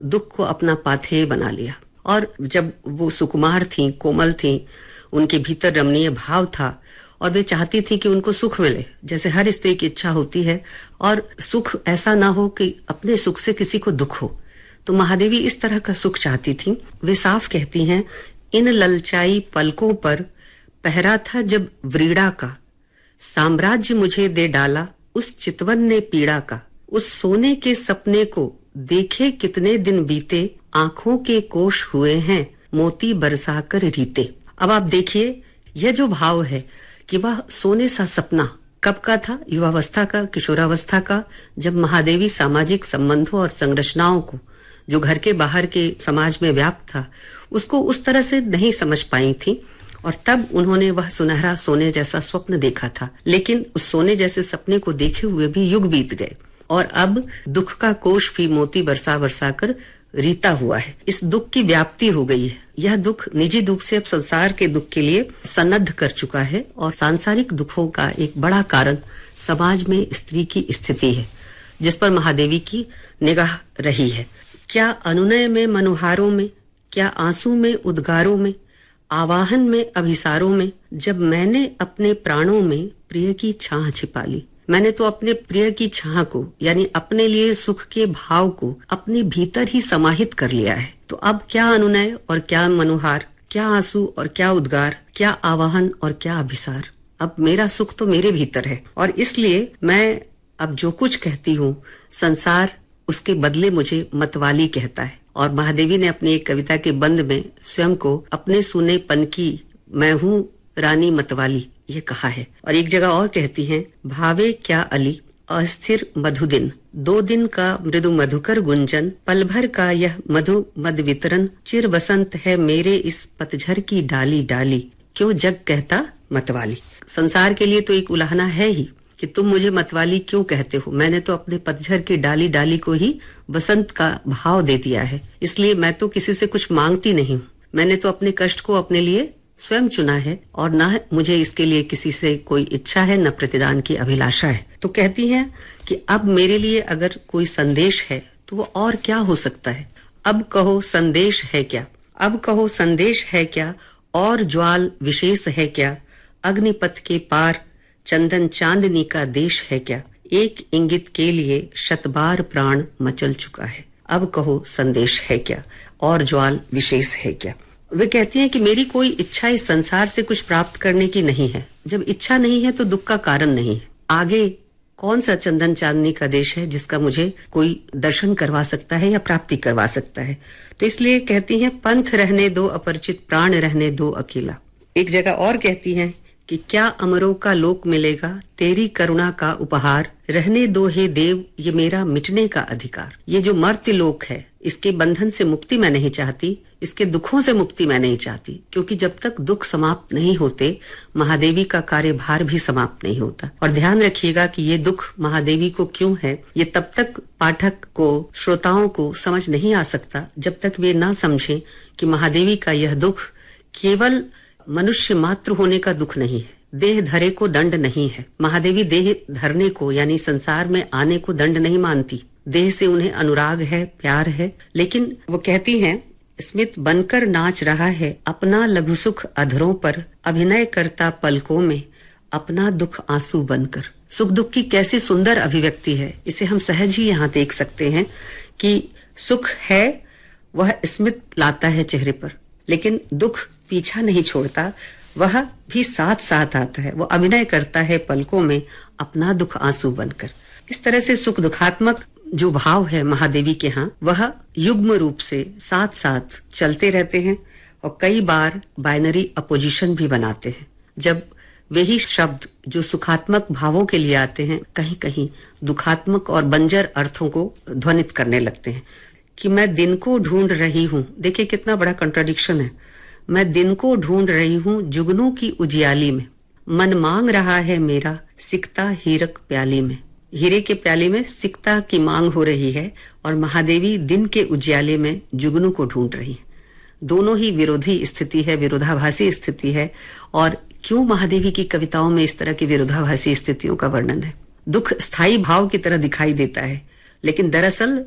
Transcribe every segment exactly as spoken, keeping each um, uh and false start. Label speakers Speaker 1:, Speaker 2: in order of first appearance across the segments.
Speaker 1: दुख को अपना पाथेय बना लिया। और जब वो सुकुमार थी, कोमल थी, उनके भीतर रमणीय भाव था और वे चाहती थी कि उनको सुख मिले, जैसे हर स्त्री की इच्छा होती है, और सुख ऐसा ना हो कि अपने सुख से किसी को दुख हो। तो महादेवी इस तरह का सुख चाहती थी। वे साफ कहती हैं, इन ललचाई पलकों पर पहरा था जब व्रीड़ा का, साम्राज्य मुझे दे डाला उस चितवन ने पीड़ा का, उस सोने के सपने को देखे कितने दिन बीते, आंखों के कोश हुए हैं मोती बरसाकर रीते। अब आप देखिए, यह जो भाव है कि वह सोने सा सपना कब का था, युवावस्था का, किशोरावस्था का, जब महादेवी सामाजिक संबंधों और संरचनाओं को जो घर के बाहर के समाज में व्याप्त था उसको उस तरह से नहीं समझ पाई थी, और तब उन्होंने वह सुनहरा सोने जैसा स्वप्न देखा था। लेकिन उस सोने जैसे सपने को देखे हुए भी युग बीत गए और अब दुख का कोश भी मोती बरसा बरसा कर रीता हुआ है। इस दुख की व्याप्ति हो गई है। यह दुख निजी दुख से अब संसार के दुख के लिए सन्नद्ध कर चुका है और सांसारिक दुखों का एक बड़ा कारण समाज में स्त्री की स्थिति है, जिस पर महादेवी की निगाह रही है। क्या अनुनय में मनुहारों में, क्या आंसू में उद्गारों में, आवाहन में अभिसारों में, जब मैंने अपने प्राणों में प्रिय की छाह छिपा ली। मैंने तो अपने प्रिय की छाह को, यानी अपने लिए सुख के भाव को अपने भीतर ही समाहित कर लिया है। तो अब क्या अनुनय और क्या मनुहार, क्या आंसू और क्या उद्गार, क्या आवाहन और क्या अभिसार, अब मेरा सुख तो मेरे भीतर है, और इसलिए मैं अब जो कुछ कहती हूँ संसार उसके बदले मुझे मतवाली कहता है। और महादेवी ने अपनी एक कविता के बंद में स्वयं को अपने सुनेपन की मैं हूँ रानी मतवाली ये कहा है। और एक जगह और कहती हैं, भावे क्या अली अस्थिर मधु दिन, दो दिन का मृदु मधुकर गुंजन, पल भर का यह मधु मद वितरण, चिर बसंत है मेरे इस पतझर की डाली डाली, क्यों जग कहता मतवाली। संसार के लिए तो एक उलाहना है ही कि तुम मुझे मतवाली क्यों कहते हो, मैंने तो अपने पतझर की डाली डाली को ही बसंत का भाव दे दिया है, इसलिए मैं तो किसी से कुछ मांगती नहीं हूँ। मैंने तो अपने कष्ट को अपने लिए स्वयं चुना है और न मुझे इसके लिए किसी से कोई इच्छा है, न प्रतिदान की अभिलाषा है। तो कहती हैं कि अब मेरे लिए अगर कोई संदेश है तो वो और क्या हो सकता है। अब कहो संदेश है क्या, अब कहो संदेश है क्या, और ज्वाल विशेष है क्या, अग्निपथ के पार चंदन चांदनी का देश है क्या, एक इंगित के लिए शतबार प्राण मचल चुका है, अब कहो संदेश है क्या, और ज्वाल विशेष है क्या। वे कहती हैं कि मेरी कोई इच्छा इस संसार से कुछ प्राप्त करने की नहीं है। जब इच्छा नहीं है तो दुख का कारण नहीं है। आगे कौन सा चंदन चांदनी का देश है जिसका मुझे कोई दर्शन करवा सकता है या प्राप्ति करवा सकता है। तो इसलिए कहती हैं, पंथ रहने दो अपरिचित, प्राण रहने दो अकेला। एक जगह और कहती हैं कि क्या अमरों का लोक मिलेगा, तेरी करुणा का उपहार, रहने दो हे देव ये मेरा मिटने का अधिकार। ये जो मर्त्य लोक है इसके बंधन से मुक्ति मैं नहीं चाहती, इसके दुखों से मुक्ति मैं नहीं चाहती, क्योंकि जब तक दुख समाप्त नहीं होते महादेवी का कार्यभार भी समाप्त नहीं होता। और ध्यान रखिएगा कि ये दुख महादेवी को क्यों है, ये तब तक पाठक को, श्रोताओं को समझ नहीं आ सकता जब तक वे ना समझें कि महादेवी का यह दुख केवल मनुष्य मात्र होने का दुख नहीं है, देह धरे को दंड नहीं है। महादेवी देह धरने को यानी संसार में आने को दंड नहीं मानती। देह से उन्हें अनुराग है, प्यार है, लेकिन वो कहती हैं, स्मित बनकर नाच रहा है अपना लघु सुख अधरों पर, अभिनय करता पलकों में अपना दुख आंसू बनकर। सुख दुख की कैसी सुंदर अभिव्यक्ति है, इसे हम सहज ही यहाँ देख सकते हैं कि सुख है वह स्मित लाता है चेहरे पर, लेकिन दुख पीछा नहीं छोड़ता, वह भी साथ साथ आता है। वो अभिनय करता है पलकों में अपना दुख आंसू बनकर। इस तरह से सुख दुखात्मक जो भाव है महादेवी के यहाँ, वह युग्म रूप से साथ साथ चलते रहते हैं और कई बार बाइनरी अपोजिशन भी बनाते हैं। जब वही शब्द जो सुखात्मक भावों के लिए आते हैं कहीं कहीं दुखात्मक और बंजर अर्थों को ध्वनित करने लगते हैं कि मैं दिन को ढूंढ रही हूँ। देखिए कितना बड़ा कंट्राडिक्शन है। मैं दिन को ढूंढ रही हूँ जुगनू की उजियाली में, मन मांग रहा है मेरा सिकता हीरक प्याली में। हीरे के प्याले में सिकता की मांग हो रही है और महादेवी दिन के उजियाले में जुगनू को ढूंढ रही है। दोनों ही विरोधी स्थिति है, विरोधाभासी स्थिति है। और क्यों महादेवी की कविताओं में इस तरह की विरोधाभासी स्थितियों का वर्णन है? दुख स्थायी भाव की तरह दिखाई देता है, लेकिन दरअसल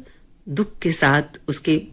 Speaker 1: दुख के साथ उसके